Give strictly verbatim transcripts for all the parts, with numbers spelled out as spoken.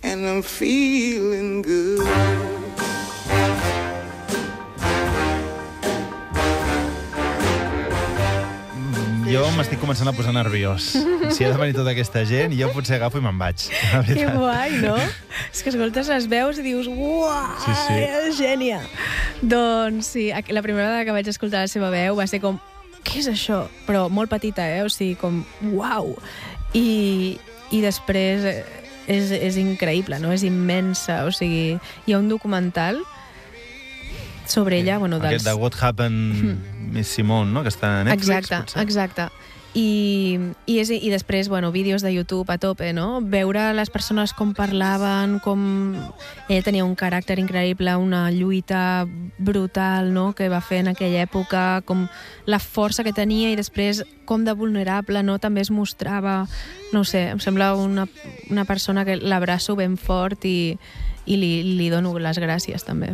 and I'm feeling good. Jo m'estic començant a posar nerviós. Si ha de venir tota aquesta gent, jo potser agafo i me'n vaig. Que guai, no? És que escoltes les veus i dius, uah, sí, sí. gènia. Doncs sí, la primera vegada que vaig escoltar la seva veu va ser com, què és això? Però molt petita, eh? O sigui, com, uau. I, i després és, és increïble, no? És immensa. O sigui, hi ha un documental sobre ella, bueno, dels... Aquest de What Happened Miss Simone, no? Que està a Netflix, exacte, potser. Exacte. I, i, és, I després, bueno, vídeos de YouTube a tope, no? Veure les persones com parlaven, com... Ella tenia un caràcter increïble, una lluita brutal, no?, que va fer en aquella època, com la força que tenia i després com de vulnerable, no?, també es mostrava... No ho sé, em sembla una, una persona que l'abraço ben fort i, i li, li dono les gràcies, també.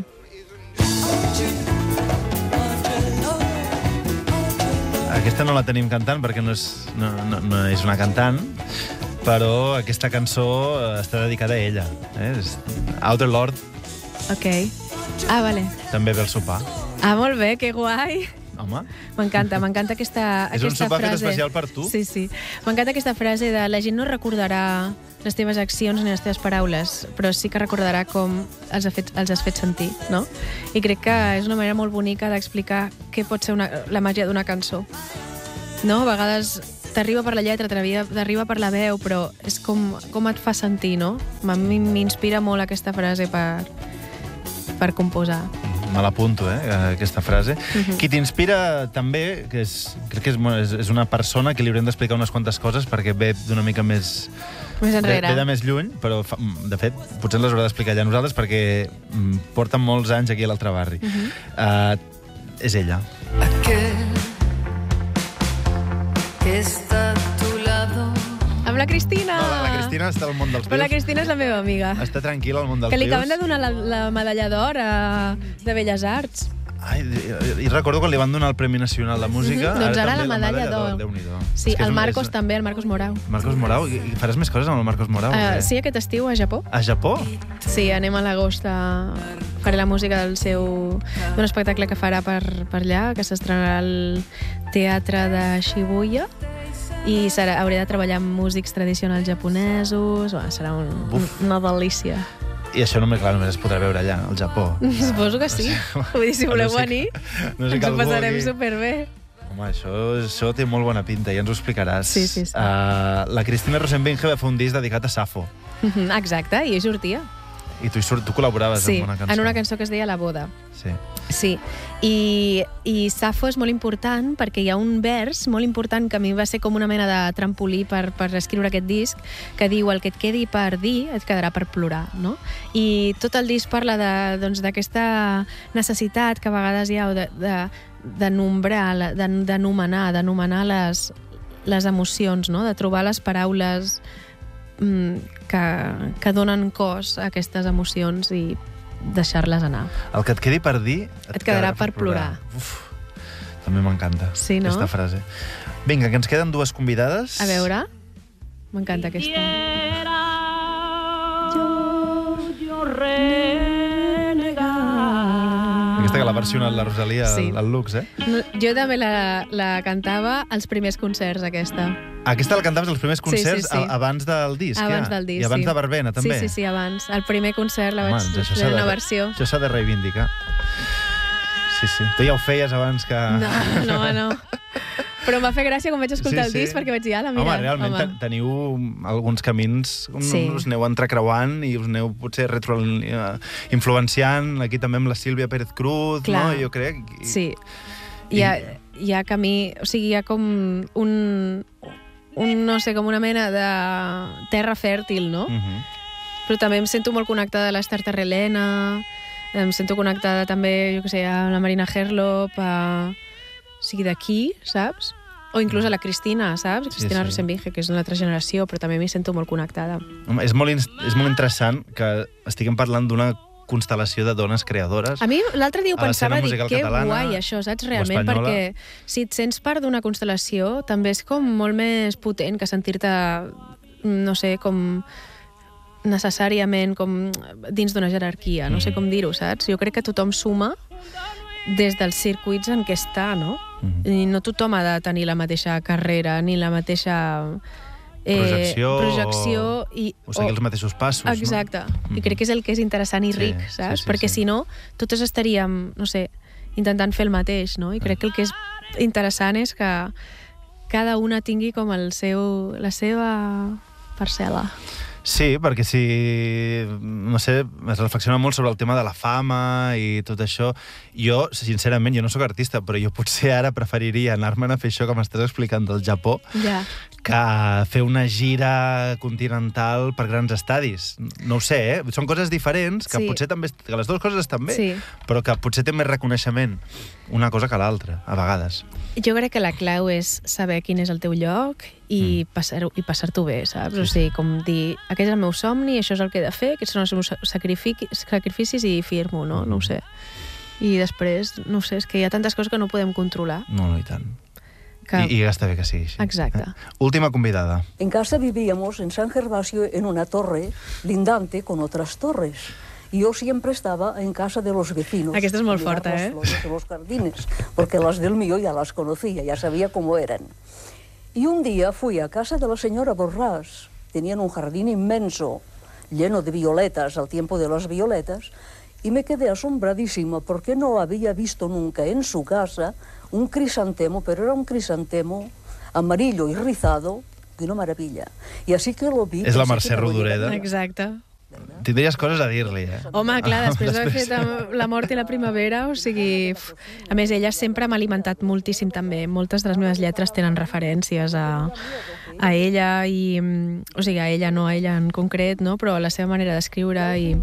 Aquesta no la tenim cantant perquè no és, no, no, no és una cantant, però aquesta cançó està dedicada a ella. Eh? És Outer Lord. Ok. Ah, vale. També ve el sopar. Ah, molt bé, que guai. Home. M'encanta, m'encanta aquesta, és aquesta frase. És un sopar fet especial per tu? Sí, sí. M'encanta aquesta frase de la gent no recordarà les teves accions ni les teves paraules, però sí que recordarà com els, ha fet, els has fet sentir, no? I crec que és una manera molt bonica d'explicar què pot ser una, la màgia d'una cançó. No? A vegades t'arriba per la lletra, t'arriba per la veu, però és com, com et fa sentir, no? A mi m'inspira molt aquesta frase per, per composar. Me l'apunto, eh, aquesta frase. Uh-huh. Qui t'inspira també, que és, crec que és, és una persona que li haurem d'explicar unes quantes coses perquè ve d'una mica més... Més enrere. Ve, ve de més lluny, però fa, de fet potser les haurà d'explicar ja a nosaltres perquè mm, porten molts anys aquí a l'altre barri. Uh-huh. uh, és ella. Aquel que està a tu lado. Amb la Cristina! No, la, la Cristina està al món dels Però pius. la Cristina és la meva amiga. Està tranquil·la al món dels pius. Que li pius. acaben de donar la, la medalla d'or de Belles Arts. Ai, i, i recordo que li van donar el Premi Nacional de Música. Mm-hmm. Doncs ara, ara la medalla d'or. Déu-n'hi-do. Sí, és el és Marcos és... també, el Marcos Morau. Marcos Morau? I, i faràs més coses amb el Marcos Morau? Uh, sí, aquest estiu a Japó. A Japó? Sí, anem a l'agost a... Faré la música del seu... d'un espectacle que farà per, per allà, que s'estrenarà al Teatre de Shibuya. I serà, hauré de treballar amb músics tradicionals japonesos. Bueno, serà un, una delícia. I això només, clar, només es podrà veure allà, al Japó. Suposo que sí. Vull dir, si voleu no sé, venir, no sé ens ho passarem superbé. Home, això, això té molt bona pinta, ja ens ho explicaràs. Sí, sí, sí. Uh, la Cristina Rosenbinge va fer un disc dedicat a Safo. Exacte, i hi sortia. I tu, tu col·laboraves sí, amb una cançó. en una cançó que es deia La boda. Sí. Sí, i, i Safo és molt important perquè hi ha un vers molt important que a mi va ser com una mena de trampolí per, per escriure aquest disc, que diu el que et quedi per dir et quedarà per plorar, no? I tot el disc parla de, doncs, d'aquesta necessitat que a vegades hi ha de, de, de nombrar, d'anomenar, d'anomenar les, les emocions, no? De trobar les paraules que, que donen cos a aquestes emocions i deixar-les anar. El que et quedi per dir et, et quedarà per plorar. plorar. Uf, també m'encanta, sí, no? aquesta frase. Vinga, que ens queden dues convidades. A veure, m'encanta aquesta. Jo, jo renegar. Aquesta que l'ha versionat la Rosalia sí. al Lux, eh? No, jo també la, la cantava als primers concerts, aquesta. Aquesta la cantaves als primers concerts sí, sí, sí. abans del disc, abans ja? del disc, I abans sí. de Verbena, també? Sí, sí, sí, abans. El primer concert la Home, vaig doncs fer de, una versió. Això s'ha de reivindicar. Sí, sí. Tu ja ho feies abans que... No, no, no. Però em va fer gràcia quan vaig escoltar sí, sí. el disc perquè vaig dir, ala, mira. Home, realment home. teniu alguns camins, sí. us aneu entrecreuant i us aneu potser retroinfluenciant, aquí també amb la Sílvia Pérez Cruz, clar. No? Jo crec. I... Sí. Hi ha, hi ha camí... O sigui, hi ha com un... un, no sé, com una mena de terra fèrtil, no? Uh-huh. Però també em sento molt connectada a l'Ester Terrelena, em sento connectada també, jo què sé, a la Marina Herlop, a... o sigui, d'aquí, saps? O inclús a la Cristina, saps? Cristina sí, sí. Rosenbinge, que és d'una altra generació, però també m'hi sento molt connectada. És molt, és molt interessant que estiguem parlant d'una constel·lació de dones creadores. A mi l'altre dia ho pensava, dic, que catalana, guai això, saps? Realment, perquè si et sents part d'una constel·lació, també és com molt més potent que sentir-te, no sé, com necessàriament com dins d'una jerarquia, no sé com dir-ho, saps? Jo crec que tothom suma des dels circuits en què està, no? Mm-hmm. I no tothom ha de tenir la mateixa carrera, ni la mateixa... Eh, projecció, projecció o, i, o seguir els mateixos passos. Exacte. No? Mm-hmm. I crec que és el que és interessant i ric, sí, saps? Sí, sí, Perquè sí. si no, totes estaríem, no sé, intentant fer el mateix, no? I crec que el que és interessant és que cada una tingui com el seu, la seva parcel·la. Sí, perquè si, no sé, es reflexiona molt sobre el tema de la fama i tot això. Jo, sincerament, jo no sóc artista, però jo potser ara preferiria anar-me'n a fer això que m'estàs explicant del Japó, Ja. que fer una gira continental per grans estadis. No ho sé, eh? Són coses diferents, que Sí. potser també... que les dues coses estan bé, Sí. però que potser té més reconeixement una cosa que l'altra, a vegades. Jo crec que la clau és saber quin és el teu lloc i mm. passar-ho i passar-t'ho bé, saps? Sí. O sigui, com dir, aquest és el meu somni, això és el que he de fer, aquests són els meus sacrifici, sacrificis i firmo, no? Mm. No ho sé. I després, no ho sé, és que hi ha tantes coses que no podem controlar. No, no, i tant. Que... I, I està bé que sigui així. Exacte. Eh? Última convidada. En casa vivíamos en San Gervasio en una torre lindante con otras torres. Y yo siempre estaba en casa de los vecinos. Aquesta és molt a mirar forta, las eh? flores de los jardines, porque las del mío ya las conocía, ya sabía cómo eran. Y un día fui a casa de la señora Borràs. Tenían un jardín inmenso, lleno de violetas, al tiempo de las violetas, y me quedé asombradísima porque no había visto nunca en su casa un crisantemo, pero era un crisantemo amarillo y rizado, de una maravilla. Y así que lo vi... És la pensé Mercè que me lo Rodoreda. llevaría. Exacte. Tindries coses a dir-li, eh? Home, clar, després d'haver fet La mort i la primavera, o sigui... Uf. A més, ella sempre m'ha alimentat moltíssim també. Moltes de les meves lletres tenen referències a, a ella, i, o sigui, a ella, no a ella en concret, no? Però a la seva manera d'escriure i,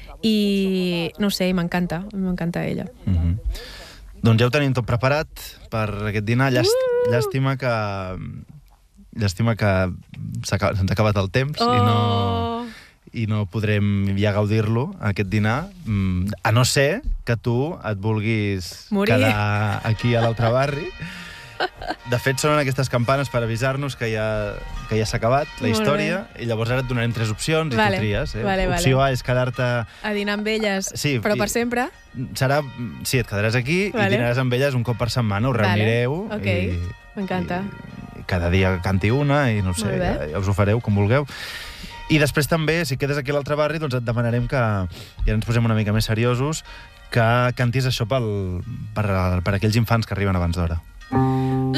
i no sé, m'encanta, m'encanta ella. Mm-hmm. Doncs ja ho tenim tot preparat per aquest dinar. Llàst Uh! Llàstima que... Llàstima que s'ha se'ns ha acabat el temps Oh! i no... i no podrem ja gaudir-lo, aquest dinar, a no ser que tu et vulguis Morir. quedar aquí a l'altre barri. De fet, sonen aquestes campanes per avisar-nos que ja, que ja s'ha acabat la Molt història, i llavors ara et donarem tres opcions i Vale, tu tries. Eh? vale, Opció vale. A és quedar-te... A dinar amb elles, Sí, però i- per sempre. Serà... Sí, et quedaràs aquí Vale. i dinaràs amb elles un cop per setmana, us Vale, reunireu. ok, i, m'encanta. I, i cada dia canti una i no ho sé, Molt bé. ja, ja us ho fareu com vulgueu. I després també, si quedes aquí a l'altre barri, doncs et demanarem que, ja ens posem una mica més seriosos, que cantis això pel, per, per aquells infants que arriben abans d'hora.